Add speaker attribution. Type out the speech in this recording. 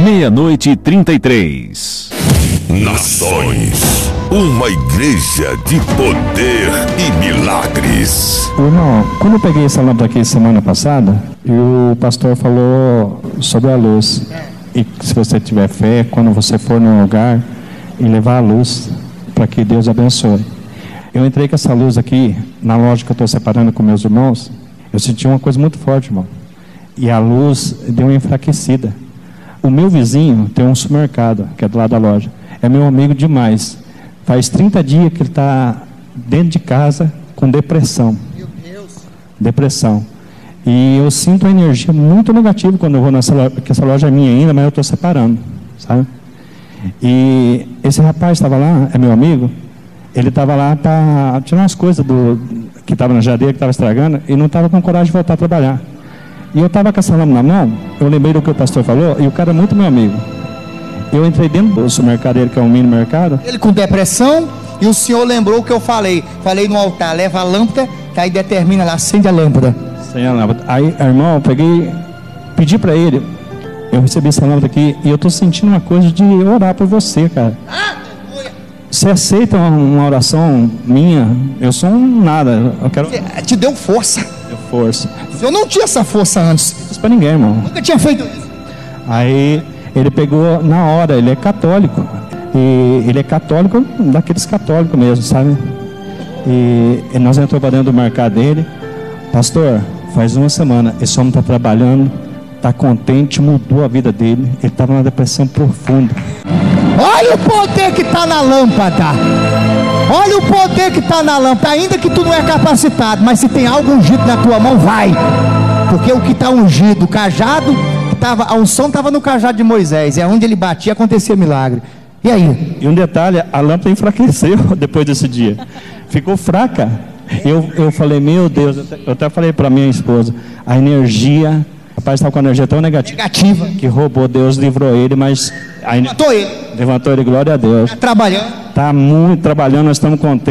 Speaker 1: meia-noite e 33.
Speaker 2: Nações, uma igreja de poder e milagres.
Speaker 3: Irmão, quando eu peguei essa lâmpada aqui semana passada, e o pastor falou sobre a luz. E se você tiver fé, quando você for num lugar, e levar a luz, para que Deus abençoe. Eu entrei com essa luz aqui, na loja que eu estou separando com meus irmãos, eu senti uma coisa muito forte, irmão. E a luz deu uma enfraquecida. O meu vizinho tem um supermercado, que é do lado da loja. É meu amigo demais. Faz 30 dias que ele está dentro de casa com depressão. Meu Deus. Depressão. E eu sinto uma energia muito negativa quando eu vou nessa loja, porque essa loja é minha ainda, mas eu estou separando, sabe? E esse rapaz estava lá, é meu amigo, ele estava lá para tirar umas coisas que estava na geladeira, que estava estragando, e não estava com coragem de voltar a trabalhar. E eu estava com essa lâmpada na mão, eu lembrei do que o pastor falou, e o cara é muito meu amigo. Eu entrei dentro do supermercado dele, que é um mini mercado.
Speaker 4: Ele com depressão, e o senhor lembrou o que eu falei. Falei no altar, leva a lâmpada, que aí determina lá, acende a lâmpada. Acende a lâmpada.
Speaker 3: Aí, irmão, eu peguei, pedi para ele, eu recebi essa lâmpada aqui, e eu estou sentindo uma coisa de orar por você, cara. Você aceita uma oração minha? Eu sou um nada, eu quero...
Speaker 4: Te deu força.
Speaker 3: Deu força.
Speaker 4: Eu não tinha essa força antes.
Speaker 3: Não fiz pra ninguém, irmão.
Speaker 4: Nunca tinha feito isso.
Speaker 3: Aí ele pegou na hora, ele é católico. E ele é católico, daqueles católicos mesmo, sabe? E nós entramos para dentro do mercado dele. Pastor, faz uma semana, esse homem está trabalhando, está contente, mudou a vida dele. Ele estava numa depressão profunda.
Speaker 4: Olha o poder que está na lâmpada. Olha o poder que está na lâmpada. Ainda que tu não é capacitado, mas se tem algo ungido na tua mão, vai. Porque o que está ungido, o cajado, a unção estava no cajado de Moisés. É onde ele batia, acontecia milagre. E aí?
Speaker 3: E um detalhe, a lâmpada enfraqueceu depois desse dia. Ficou fraca. Eu falei, meu Deus, eu até falei para minha esposa, a energia... O rapaz estava com a energia tão negativa que roubou. Deus livrou ele, mas...
Speaker 4: Levantou ele.
Speaker 3: Levantou ele, glória a Deus.
Speaker 4: Está trabalhando.
Speaker 3: Está muito trabalhando, nós estamos contentes.